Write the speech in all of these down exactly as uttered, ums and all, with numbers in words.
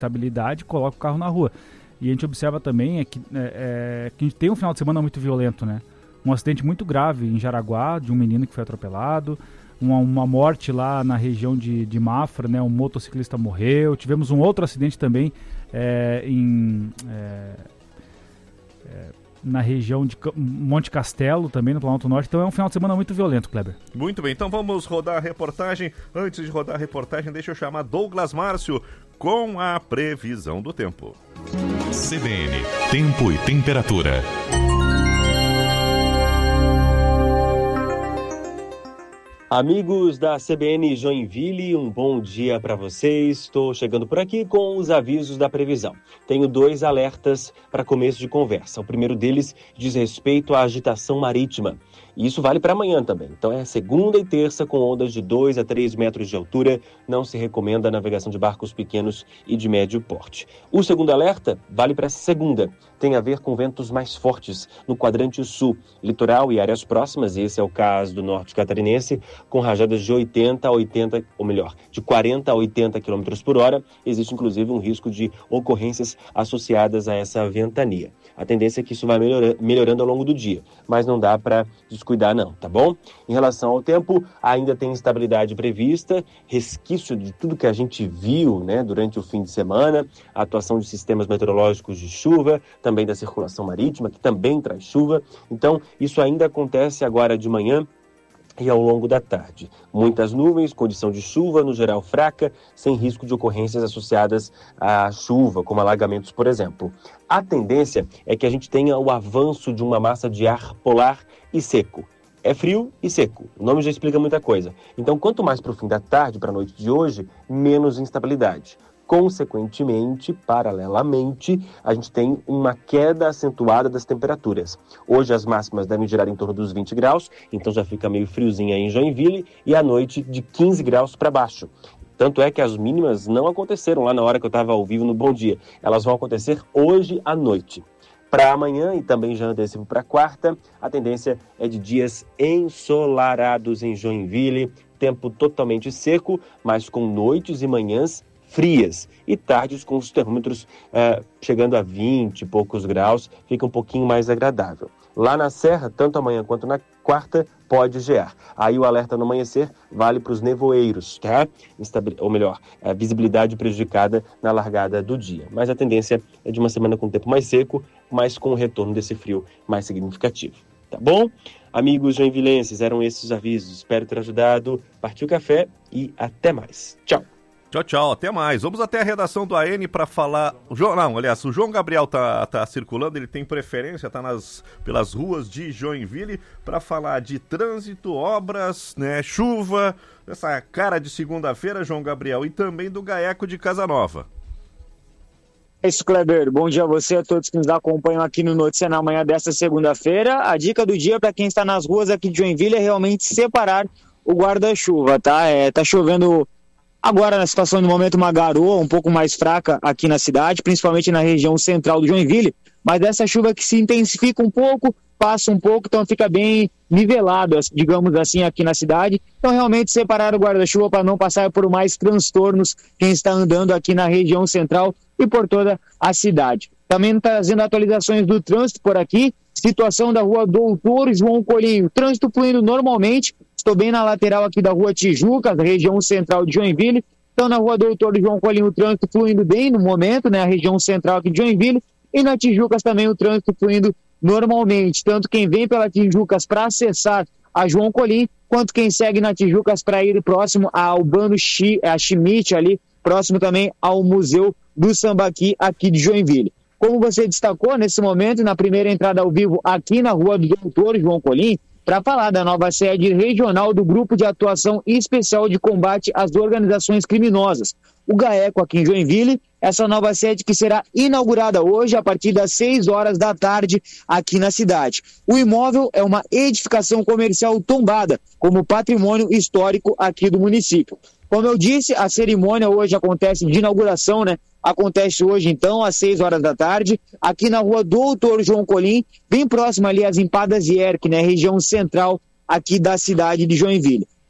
instabilidade, coloca o carro na rua. E a gente observa também é que, é, é, que a gente tem um final de semana muito violento, né? Um acidente muito grave em Jaraguá, de um menino que foi atropelado, uma, uma morte lá na região de, de Mafra, né? Um motociclista morreu, tivemos um outro acidente também é, em, é, é, na região de Monte Castelo, também no Planalto Norte. Então é um final de semana muito violento, Kleber. Muito bem, então vamos rodar a reportagem. Antes de rodar a reportagem, deixa eu chamar Douglas Márcio com a previsão do tempo. C B N, tempo e temperatura. Amigos da C B N Joinville, um bom dia para vocês. Estou chegando por aqui com os avisos da previsão. Tenho dois alertas para começo de conversa. O primeiro deles diz respeito à agitação marítima. E isso vale para amanhã também. Então é segunda e terça com ondas de dois a três metros de altura. Não se recomenda a navegação de barcos pequenos e de médio porte. O segundo alerta vale para segunda. Tem a ver com ventos mais fortes no quadrante sul, litoral e áreas próximas. Esse é o caso do norte catarinense, com rajadas de oitenta a oitenta, ou melhor, de quarenta a oitenta quilômetros por hora. Existe inclusive um risco de ocorrências associadas a essa ventania. A tendência é que isso vai melhora, melhorando ao longo do dia, mas não dá para descuidar não, tá bom? Em relação ao tempo, ainda tem instabilidade prevista, resquício de tudo que a gente viu, né, durante o fim de semana, a atuação de sistemas meteorológicos de chuva, também da circulação marítima, que também traz chuva. Então, isso ainda acontece agora de manhã e ao longo da tarde. Muitas nuvens, condição de chuva, no geral fraca, sem risco de ocorrências associadas à chuva, como alagamentos, por exemplo. A tendência é que a gente tenha o avanço de uma massa de ar polar e seco. É frio e seco, o nome já explica muita coisa. Então, quanto mais para o fim da tarde, para a noite de hoje, menos instabilidade. Consequentemente, paralelamente, a gente tem uma queda acentuada das temperaturas. Hoje as máximas devem girar em torno dos vinte graus, então já fica meio friozinho aí em Joinville, e à noite de quinze graus para baixo. Tanto é que as mínimas não aconteceram lá na hora que eu estava ao vivo no Bom Dia. Elas vão acontecer hoje à noite. Para amanhã e também já antecipo para quarta, a tendência é de dias ensolarados em Joinville, tempo totalmente seco, mas com noites e manhãs frias e tardes com os termômetros eh, chegando a vinte e poucos graus, fica um pouquinho mais agradável. Lá na Serra, tanto amanhã quanto na quarta, pode gear. Aí o alerta no amanhecer vale para os nevoeiros, tá? Instabil... Ou melhor, a visibilidade prejudicada na largada do dia. Mas a tendência é de uma semana com tempo mais seco, mas com o retorno desse frio mais significativo. Tá bom? Amigos joinvilenses, eram esses os avisos. Espero ter ajudado. Partiu café e até mais. Tchau. Tchau, tchau, até mais. Vamos até a redação do A N para falar... O João, não, aliás, o João Gabriel tá, tá circulando, ele tem preferência, tá nas, pelas ruas de Joinville para falar de trânsito, obras, né, chuva, essa cara de segunda-feira, João Gabriel, e também do GAECO de Casanova. É isso, Kleber. Bom dia a você e a todos que nos acompanham aqui no Notícia na Manhã desta segunda-feira. A dica do dia para quem está nas ruas aqui de Joinville é realmente separar o guarda-chuva, tá? É, tá chovendo... Agora, na situação do momento, uma garoa um pouco mais fraca aqui na cidade, principalmente na região central do Joinville, mas essa chuva que se intensifica um pouco, passa um pouco, então fica bem nivelado, digamos assim, aqui na cidade. Então, realmente, separar o guarda-chuva para não passar por mais transtornos quem está andando aqui na região central e por toda a cidade. Também trazendo atualizações do trânsito por aqui, situação da rua Doutor João Colinho, trânsito fluindo normalmente. Estou bem na lateral aqui da rua Tijucas, região central de Joinville. Então, na rua Doutor João Colinho, o trânsito fluindo bem no momento, né? A região central aqui de Joinville. E na Tijucas também o trânsito fluindo normalmente. Tanto quem vem pela Tijucas para acessar a João Colim, quanto quem segue na Tijucas para ir próximo ao Bando Chi, a Schmidt ali, próximo também ao Museu do Sambaqui aqui de Joinville. Como você destacou nesse momento, na primeira entrada ao vivo aqui na rua do Doutor João Colim, para falar da nova sede regional do Grupo de Atuação Especial de Combate às Organizações Criminosas, o GAECO aqui em Joinville, essa nova sede que será inaugurada hoje a partir das seis horas da tarde aqui na cidade. O imóvel é uma edificação comercial tombada como patrimônio histórico aqui do município. Como eu disse, a cerimônia hoje acontece de inauguração, né? Acontece hoje, então, às seis horas da tarde, aqui na rua Doutor João Colim, bem próximo ali às Empadas e Erque, né? Região central aqui da cidade de Joinville.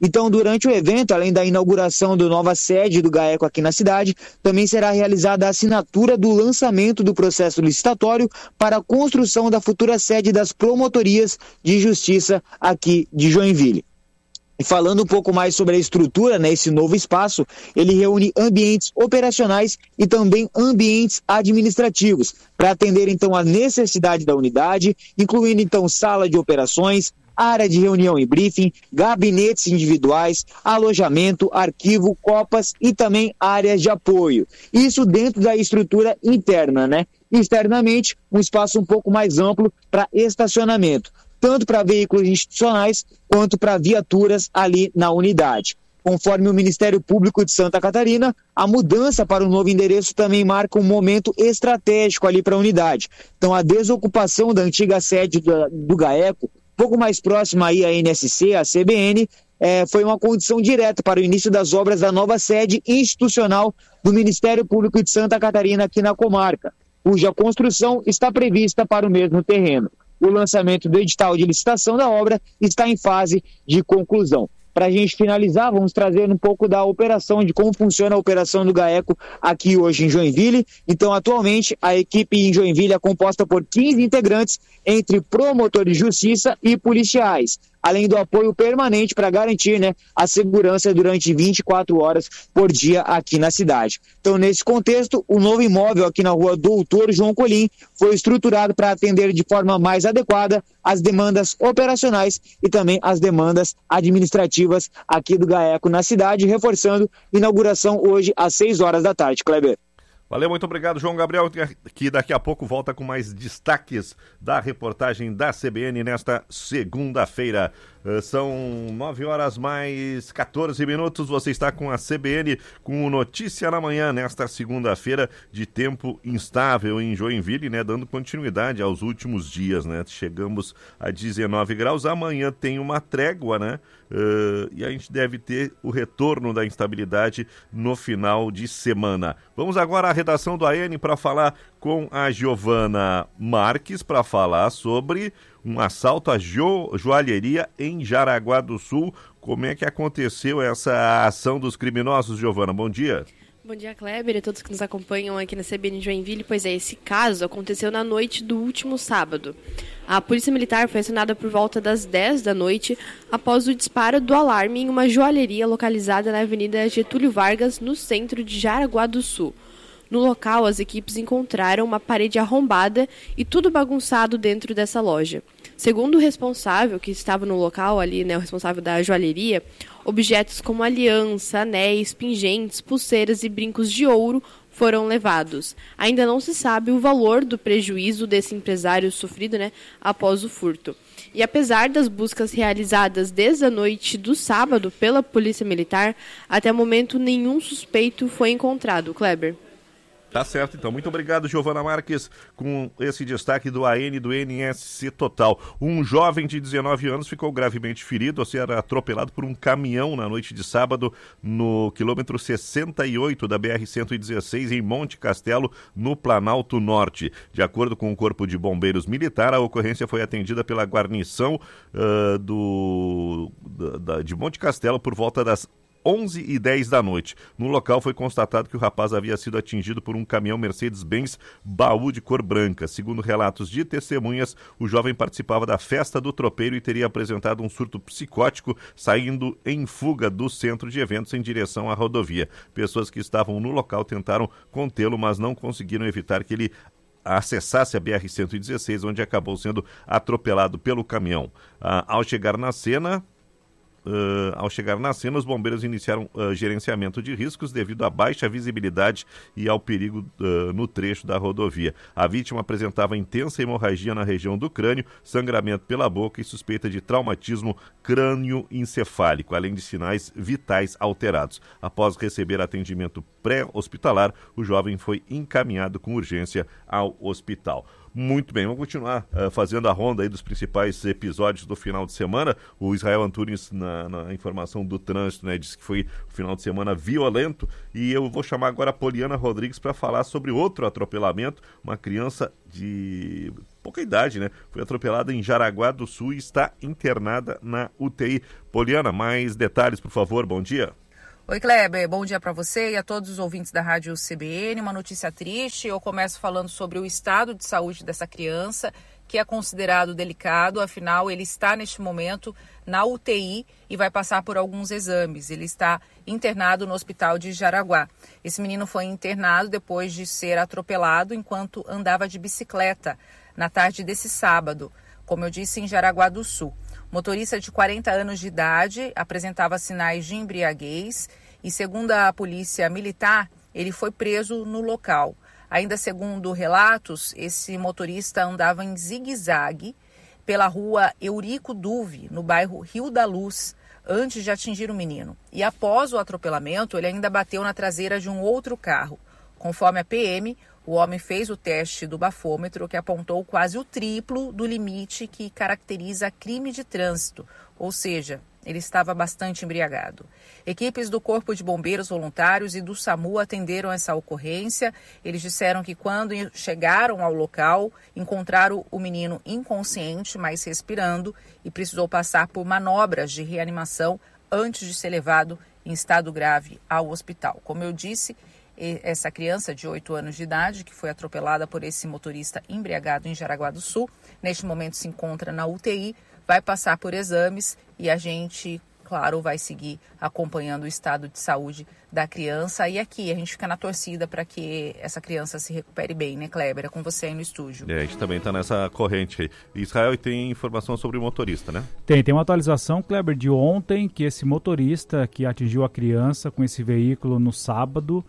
Então, durante o evento, além da inauguração da nova sede do GAECO aqui na cidade, também será realizada a assinatura do lançamento do processo licitatório para a construção da futura sede das promotorias de justiça aqui de Joinville. E falando um pouco mais sobre a estrutura, né, esse novo espaço, ele reúne ambientes operacionais e também ambientes administrativos, para atender então a necessidade da unidade, incluindo então sala de operações, área de reunião e briefing, gabinetes individuais, alojamento, arquivo, copas e também áreas de apoio. Isso dentro da estrutura interna, né? Externamente, um espaço um pouco mais amplo para estacionamento, tanto para veículos institucionais quanto para viaturas ali na unidade. Conforme o Ministério Público de Santa Catarina, a mudança para o novo endereço também marca um momento estratégico ali para a unidade. Então, a desocupação da antiga sede do, do GAECO, pouco mais próxima aí à N S C, à C B N, é, foi uma condição direta para o início das obras da nova sede institucional do Ministério Público de Santa Catarina aqui na comarca, cuja construção está prevista para o mesmo terreno. O lançamento do edital de licitação da obra está em fase de conclusão. Para a gente finalizar, vamos trazer um pouco da operação, de como funciona a operação do GAECO aqui hoje em Joinville. Então, atualmente, a equipe em Joinville é composta por quinze integrantes, entre promotores de justiça e policiais, além do apoio permanente para garantir, né, a segurança durante vinte e quatro horas por dia aqui na cidade. Então, nesse contexto, o novo imóvel aqui na rua Doutor João Colim foi estruturado para atender de forma mais adequada as demandas operacionais e também as demandas administrativas aqui do GAECO na cidade, reforçando inauguração hoje às seis horas da tarde. Kleber. Valeu, muito obrigado, João Gabriel, que daqui a pouco volta com mais destaques da reportagem da C B N nesta segunda-feira. São nove horas mais quatorze minutos, você está com a C B N com o Notícia na Manhã, nesta segunda-feira de tempo instável em Joinville, né, dando continuidade aos últimos dias, né, chegamos a dezenove graus, amanhã tem uma trégua, né, uh, e a gente deve ter o retorno da instabilidade no final de semana. Vamos agora à redação do A N para falar com a Giovana Marques, para falar sobre um assalto à jo- joalheria em Jaraguá do Sul. Como é que aconteceu essa ação dos criminosos, Giovana? Bom dia. Bom dia, Kleber, e todos que nos acompanham aqui na C B N Joinville. Pois é, esse caso aconteceu na noite do último sábado. A Polícia Militar foi acionada por volta das dez da noite após o disparo do alarme em uma joalheria localizada na Avenida Getúlio Vargas, no centro de Jaraguá do Sul. No local, as equipes encontraram uma parede arrombada e tudo bagunçado dentro dessa loja. Segundo o responsável que estava no local ali, né, o responsável da joalheria, objetos como aliança, anéis, pingentes, pulseiras e brincos de ouro foram levados. Ainda não se sabe o valor do prejuízo desse empresário sofrido, né, após o furto. E apesar das buscas realizadas desde a noite do sábado pela Polícia Militar, até o momento nenhum suspeito foi encontrado. Kleber. Tá certo, então. Muito obrigado, Giovana Marques, com esse destaque do A N do N S C Total. Um jovem de dezenove anos ficou gravemente ferido ao ser atropelado por um caminhão na noite de sábado no quilômetro sessenta e oito da B R cento e dezesseis, em Monte Castelo, no Planalto Norte. De acordo com o Corpo de Bombeiros Militar, a ocorrência foi atendida pela guarnição uh, do, da, de Monte Castelo por volta das onze e dez da noite. No local foi constatado que o rapaz havia sido atingido por um caminhão Mercedes-Benz baú de cor branca. Segundo relatos de testemunhas, o jovem participava da festa do tropeiro e teria apresentado um surto psicótico, saindo em fuga do centro de eventos em direção à rodovia. Pessoas que estavam no local tentaram contê-lo, mas não conseguiram evitar que ele acessasse a B R cento e dezesseis, onde acabou sendo atropelado pelo caminhão. Ah, ao chegar na cena... Uh, ao chegar na cena, os bombeiros iniciaram uh, gerenciamento de riscos devido à baixa visibilidade e ao perigo uh, no trecho da rodovia. A vítima apresentava intensa hemorragia na região do crânio, sangramento pela boca e suspeita de traumatismo crânioencefálico, além de sinais vitais alterados. Após receber atendimento pré-hospitalar, o jovem foi encaminhado com urgência ao hospital. Muito bem, vamos continuar uh, fazendo a ronda aí dos principais episódios do final de semana. O Israel Antunes, na, na informação do trânsito, né, disse que foi um final de semana violento. E eu vou chamar agora a Poliana Rodrigues para falar sobre outro atropelamento. Uma criança de pouca idade, né? Foi atropelada em Jaraguá do Sul e está internada na U T I. Poliana, mais detalhes, por favor. Bom dia. Oi, Kleber, bom dia para você e a todos os ouvintes da Rádio C B N. Uma notícia triste, eu começo falando sobre o estado de saúde dessa criança, que é considerado delicado, afinal ele está neste momento na U T I e vai passar por alguns exames. Ele está internado no hospital de Jaraguá. Esse menino foi internado depois de ser atropelado enquanto andava de bicicleta na tarde desse sábado, como eu disse, em Jaraguá do Sul. Motorista de quarenta anos de idade apresentava sinais de embriaguez e, segundo a polícia militar, ele foi preso no local. Ainda segundo relatos, esse motorista andava em zigue-zague pela rua Eurico Duve, no bairro Rio da Luz, antes de atingir o menino. E após o atropelamento, ele ainda bateu na traseira de um outro carro. Conforme a P M, o homem fez o teste do bafômetro, que apontou quase o triplo do limite que caracteriza crime de trânsito, ou seja, ele estava bastante embriagado. Equipes do Corpo de Bombeiros Voluntários e do SAMU atenderam essa ocorrência. Eles disseram que quando chegaram ao local, encontraram o menino inconsciente, mas respirando, e precisou passar por manobras de reanimação antes de ser levado em estado grave ao hospital. Como eu disse, essa criança de oito anos de idade, que foi atropelada por esse motorista embriagado em Jaraguá do Sul, neste momento se encontra na U T I, vai passar por exames e a gente, claro, vai seguir acompanhando o estado de saúde da criança. E aqui a gente fica na torcida para que essa criança se recupere bem, né, Kleber? É com você aí no estúdio. É, a gente também está nessa corrente aí. Israel, tem informação sobre o motorista, né? Tem, tem uma atualização, Kleber, de ontem, que esse motorista que atingiu a criança com esse veículo no sábado,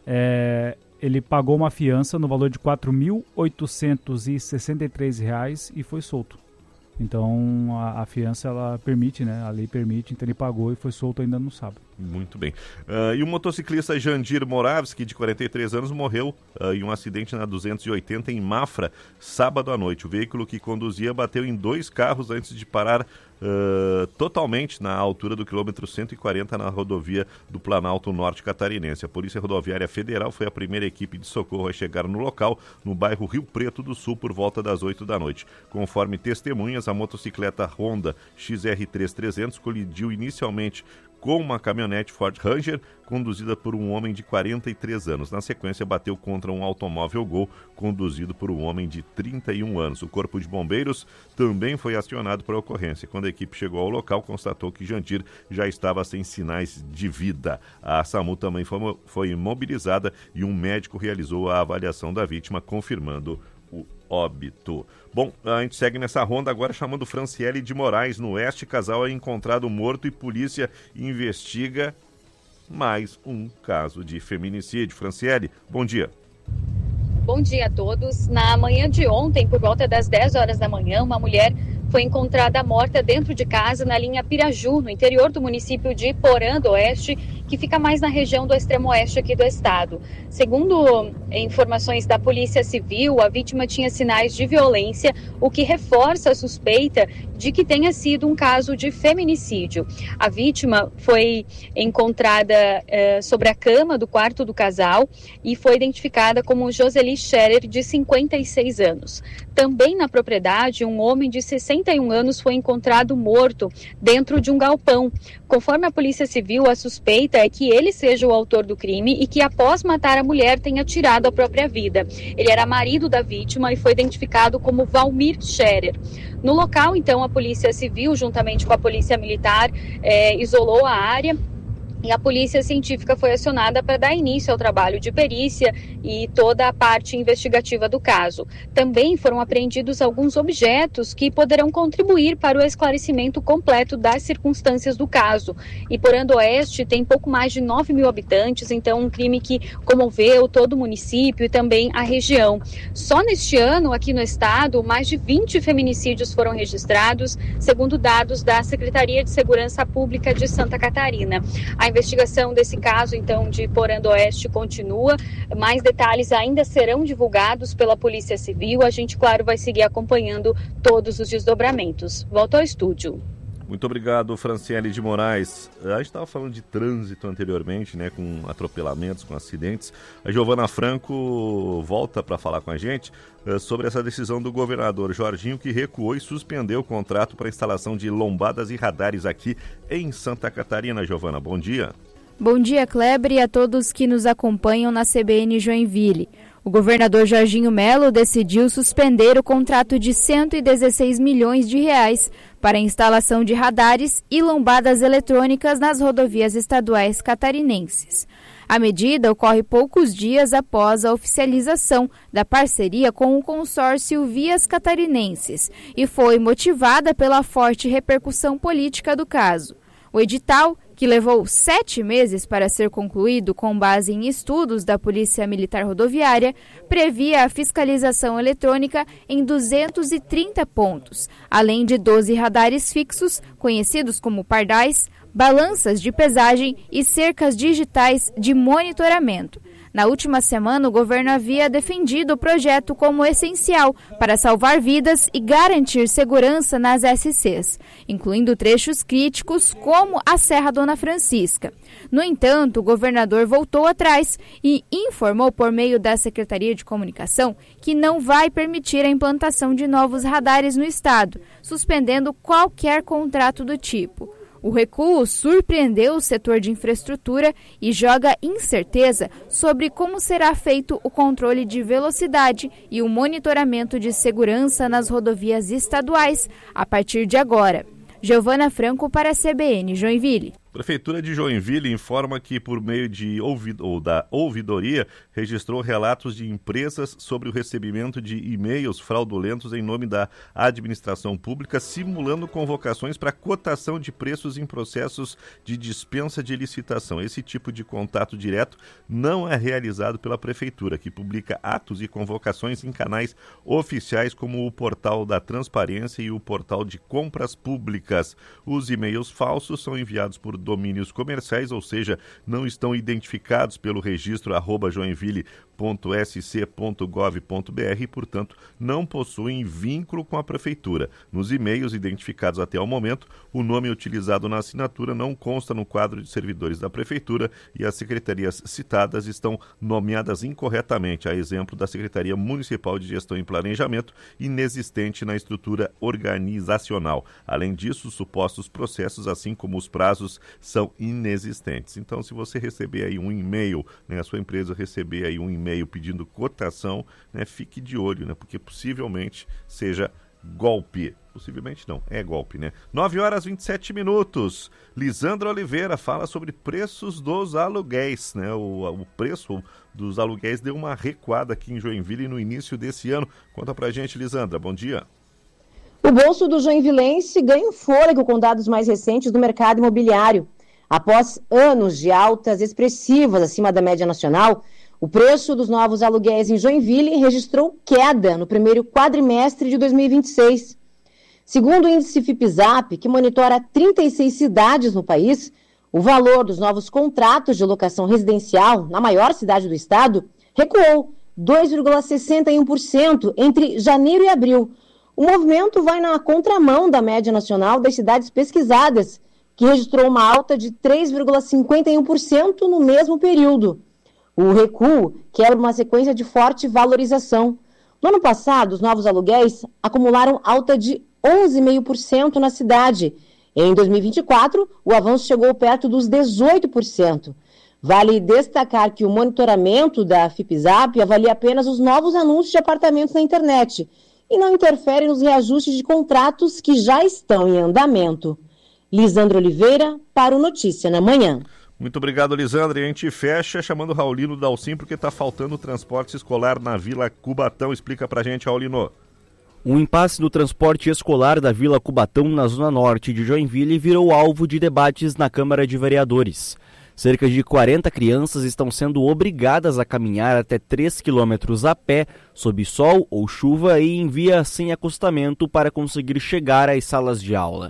É, ele pagou uma fiança no valor de quatro mil oitocentos e sessenta e três reais e foi solto. Então a, a fiança ela permite, né? A lei permite, então ele pagou e foi solto ainda no sábado. Muito bem. Uh, e o motociclista Jandir Moravski, de quarenta e três anos, morreu uh, em um acidente na duzentos e oitenta em Mafra, sábado à noite. O veículo que conduzia bateu em dois carros antes de parar uh, totalmente na altura do quilômetro cento e quarenta na rodovia do Planalto Norte Catarinense. A Polícia Rodoviária Federal foi a primeira equipe de socorro a chegar no local, no bairro Rio Preto do Sul, por volta das oito da noite. Conforme testemunhas, a motocicleta Honda X R três trezentos colidiu inicialmente com uma caminhonete Ford Ranger conduzida por um homem de quarenta e três anos. Na sequência, bateu contra um automóvel Gol conduzido por um homem de trinta e um anos. O Corpo de Bombeiros também foi acionado para a ocorrência. Quando a equipe chegou ao local, constatou que Jandir já estava sem sinais de vida. A SAMU também foi, foi mobilizada e um médico realizou a avaliação da vítima, confirmando o óbito. Bom, a gente segue nessa ronda agora chamando Franciele de Moraes. No Oeste, casal é encontrado morto e polícia investiga mais um caso de feminicídio. Franciele, bom dia. Bom dia a todos. Na manhã de ontem, por volta das dez horas da manhã, uma mulher foi encontrada morta dentro de casa na linha Piraju, no interior do município de Porã do Oeste, que fica mais na região do extremo oeste aqui do estado. Segundo informações da Polícia Civil, a vítima tinha sinais de violência, o que reforça a suspeita de que tenha sido um caso de feminicídio. A vítima foi encontrada eh, sobre a cama do quarto do casal e foi identificada como Joseli Scherer, de cinquenta e seis anos. Também na propriedade, um homem de sessenta e um anos foi encontrado morto dentro de um galpão. Conforme a Polícia Civil, a suspeita é que ele seja o autor do crime e que, após matar a mulher, tenha tirado a própria vida. Ele era marido da vítima e foi identificado como Valmir Scherer. No local, então, a Polícia Civil, juntamente com a Polícia Militar, eh, isolou a área. E a polícia científica foi acionada para dar início ao trabalho de perícia e toda a parte investigativa do caso. Também foram apreendidos alguns objetos que poderão contribuir para o esclarecimento completo das circunstâncias do caso. E Porã do Oeste tem pouco mais de nove mil habitantes, então um crime que comoveu todo o município e também a região. Só neste ano, aqui no estado, mais de vinte feminicídios foram registrados, segundo dados da Secretaria de Segurança Pública de Santa Catarina. A A investigação desse caso, então, de Porã do Oeste continua. Mais detalhes ainda serão divulgados pela Polícia Civil. A gente, claro, vai seguir acompanhando todos os desdobramentos. Volto ao estúdio. Muito obrigado, Franciele de Moraes. A gente estava falando de trânsito anteriormente, né, com atropelamentos, com acidentes. A Giovana Franco volta para falar com a gente uh, sobre essa decisão do governador Jorginho, que recuou e suspendeu o contrato para a instalação de lombadas e radares aqui em Santa Catarina. Giovana, bom dia. Bom dia, Kleber, e a todos que nos acompanham na C B N Joinville. O governador Jorginho Melo decidiu suspender o contrato de cento e dezesseis milhões de reais para a instalação de radares e lombadas eletrônicas nas rodovias estaduais catarinenses. A medida ocorre poucos dias após a oficialização da parceria com o consórcio Vias Catarinenses e foi motivada pela forte repercussão política do caso. O edital, que levou sete meses para ser concluído com base em estudos da Polícia Militar Rodoviária, previa a fiscalização eletrônica em duzentos e trinta pontos, além de doze radares fixos, conhecidos como pardais, balanças de pesagem e cercas digitais de monitoramento. Na última semana, o governo havia defendido o projeto como essencial para salvar vidas e garantir segurança nas S Cs, incluindo trechos críticos como a Serra Dona Francisca. No entanto, o governador voltou atrás e informou por meio da Secretaria de Comunicação que não vai permitir a implantação de novos radares no estado, suspendendo qualquer contrato do tipo. O recuo surpreendeu o setor de infraestrutura e joga incerteza sobre como será feito o controle de velocidade e o monitoramento de segurança nas rodovias estaduais a partir de agora. Giovana Franco para a C B N Joinville. Prefeitura de Joinville informa que, por meio de ouvid- ou da ouvidoria, registrou relatos de empresas sobre o recebimento de e-mails fraudulentos em nome da administração pública, simulando convocações para cotação de preços em processos de dispensa de licitação. Esse tipo de contato direto não é realizado pela Prefeitura, que publica atos e convocações em canais oficiais como o Portal da Transparência e o Portal de Compras Públicas. Os e-mails falsos são enviados por domínios comerciais, ou seja, não estão identificados pelo registro arroba joinville ponto s c ponto gov ponto b r e, portanto, não possuem vínculo com a Prefeitura. Nos e-mails identificados até o momento, o nome utilizado na assinatura não consta no quadro de servidores da Prefeitura e as secretarias citadas estão nomeadas incorretamente, a exemplo da Secretaria Municipal de Gestão e Planejamento, inexistente na estrutura organizacional. Além disso, os supostos processos, assim como os prazos, são inexistentes. Então, se você receber aí um e-mail, né, a sua empresa receber aí um e-mail pedindo cotação, né, fique de olho, né, porque possivelmente seja golpe. Possivelmente não, é golpe, né? nove horas e vinte e sete minutos. Lisandra Oliveira fala sobre preços dos aluguéis, né? O, o preço dos aluguéis deu uma recuada aqui em Joinville no início desse ano. Conta pra gente, Lisandra, bom dia. O bolso do joinvilense ganha um fôlego com dados mais recentes do mercado imobiliário. Após anos de altas expressivas acima da média nacional, o preço dos novos aluguéis em Joinville registrou queda no primeiro quadrimestre de dois mil e vinte e seis. Segundo o índice Fipzap, que monitora trinta e seis cidades no país, o valor dos novos contratos de locação residencial na maior cidade do estado recuou dois vírgula sessenta e um por cento entre janeiro e abril. O movimento vai na contramão da média nacional das cidades pesquisadas, que registrou uma alta de três vírgula cinquenta e um por cento no mesmo período. O recuo quebra uma sequência de forte valorização. No ano passado, os novos aluguéis acumularam alta de onze vírgula cinco por cento na cidade. Em dois mil e vinte e quatro, o avanço chegou perto dos dezoito por cento. Vale destacar que o monitoramento da Fipzap avalia apenas os novos anúncios de apartamentos na internet e não interfere nos reajustes de contratos que já estão em andamento. Lisandra Oliveira, para o Notícia na Manhã. Muito obrigado, Lisandra. E a gente fecha chamando o Raulino Dalcin, porque está faltando transporte escolar na Vila Cubatão. Explica pra gente, Raulino. Um impasse no transporte escolar da Vila Cubatão, na zona norte de Joinville, virou alvo de debates na Câmara de Vereadores. Cerca de quarenta crianças estão sendo obrigadas a caminhar até três quilômetros a pé, sob sol ou chuva e em via sem acostamento para conseguir chegar às salas de aula.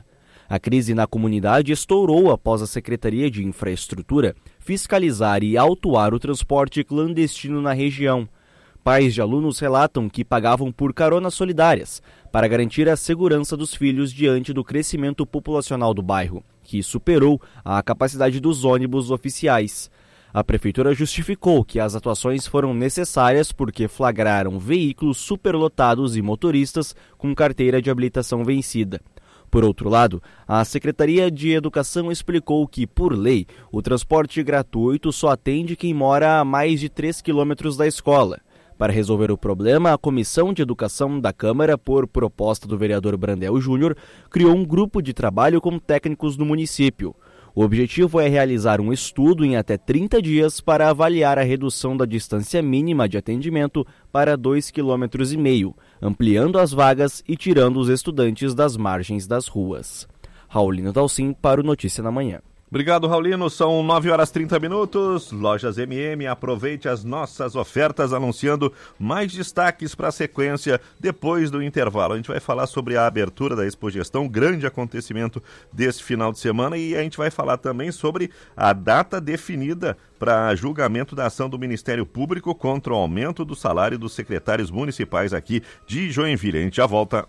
A crise na comunidade estourou após a Secretaria de Infraestrutura fiscalizar e autuar o transporte clandestino na região. Pais de alunos relatam que pagavam por caronas solidárias para garantir a segurança dos filhos diante do crescimento populacional do bairro, que superou a capacidade dos ônibus oficiais. A prefeitura justificou que as atuações foram necessárias porque flagraram veículos superlotados e motoristas com carteira de habilitação vencida. Por outro lado, a Secretaria de Educação explicou que, por lei, o transporte gratuito só atende quem mora a mais de três quilômetros da escola. Para resolver o problema, a Comissão de Educação da Câmara, por proposta do vereador Brandel Júnior, criou um grupo de trabalho com técnicos do município. O objetivo é realizar um estudo em até trinta dias para avaliar a redução da distância mínima de atendimento para dois vírgula cinco quilômetros, ampliando as vagas e tirando os estudantes das margens das ruas. Raulino Dalcin para o Notícia na Manhã. Obrigado, Raulino. São nove horas e trinta minutos. Lojas M M, aproveite as nossas ofertas, anunciando mais destaques para a sequência depois do intervalo. A gente vai falar sobre a abertura da Expogestão, grande acontecimento desse final de semana, e a gente vai falar também sobre a data definida para julgamento da ação do Ministério Público contra o aumento do salário dos secretários municipais aqui de Joinville. A gente já volta.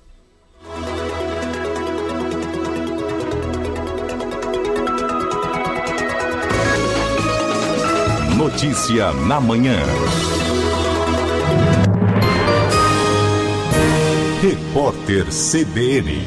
Notícia na Manhã. Repórter C B N.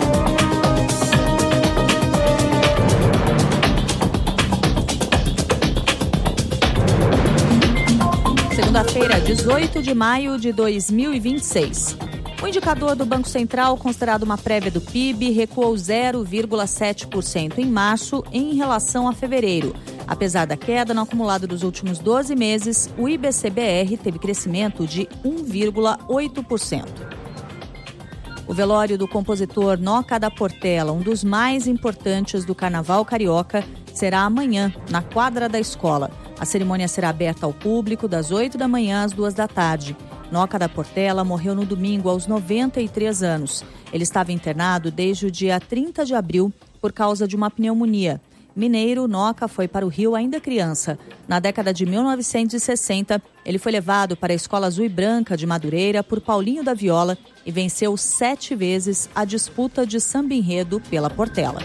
Segunda-feira, dezoito de maio de dois mil e vinte e seis. O indicador do Banco Central, considerado uma prévia do P I B, recuou zero vírgula sete por cento em março em relação a fevereiro. Apesar da queda no acumulado dos últimos doze meses, o I B C B R teve crescimento de um vírgula oito por cento. O velório do compositor Noca da Portela, um dos mais importantes do Carnaval Carioca, será amanhã, na quadra da escola. A cerimônia será aberta ao público das oito da manhã às duas da tarde. Noca da Portela morreu no domingo aos noventa e três anos. Ele estava internado desde o dia trinta de abril por causa de uma pneumonia. Mineiro, Noca foi para o Rio ainda criança. Na década de mil novecentos e sessenta, ele foi levado para a Escola Azul e Branca de Madureira por Paulinho da Viola e venceu sete vezes a disputa de samba-enredo pela Portela.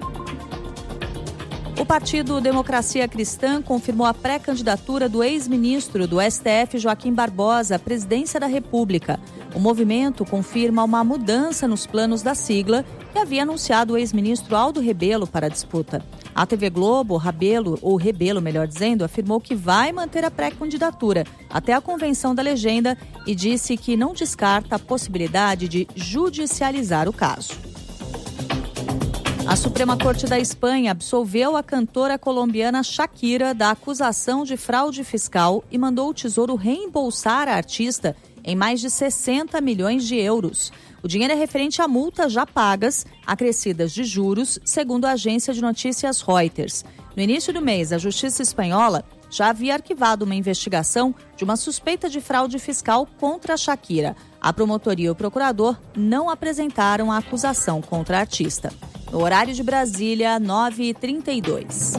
O Partido Democracia Cristã confirmou a pré-candidatura do ex-ministro do S T F, Joaquim Barbosa, à presidência da República. O movimento confirma uma mudança nos planos da sigla e havia anunciado o ex-ministro Aldo Rebelo para a disputa. A T V Globo, Rabelo, ou Rebelo, melhor dizendo, afirmou que vai manter a pré-candidatura até a convenção da legenda e disse que não descarta a possibilidade de judicializar o caso. A Suprema Corte da Espanha absolveu a cantora colombiana Shakira da acusação de fraude fiscal e mandou o Tesouro reembolsar a artista em mais de sessenta milhões de euros. O dinheiro é referente a multas já pagas, acrescidas de juros, segundo a agência de notícias Reuters. No início do mês, a Justiça Espanhola já havia arquivado uma investigação de uma suspeita de fraude fiscal contra a Shakira. A promotoria e o procurador não apresentaram a acusação contra a artista. No horário de Brasília, nove e trinta e dois.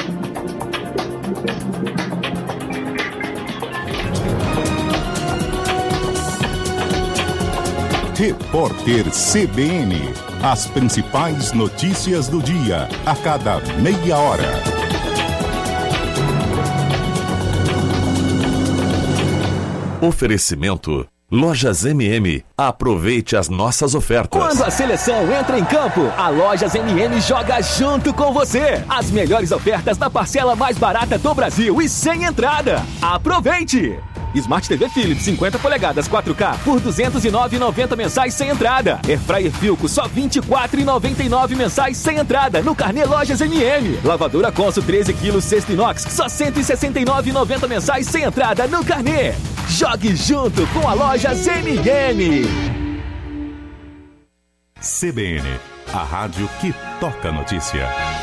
Repórter C B N. As principais notícias do dia, a cada meia hora. Oferecimento Lojas M M. Aproveite as nossas ofertas. Quando a seleção entra em campo, a Lojas M M joga junto com você. As melhores ofertas da parcela mais barata do Brasil e sem entrada. Aproveite! Smart T V Philips cinquenta polegadas quatro K por duzentos e nove reais e noventa centavos mensais sem entrada. Airfryer Philco só vinte e quatro reais e noventa e nove centavos mensais sem entrada no carnê Lojas M M. Lavadora Consul treze quilos cesto inox só cento e sessenta e nove reais e noventa centavos mensais sem entrada no carnê. Jogue junto com a Lojas M M. C B N, a rádio que toca notícia.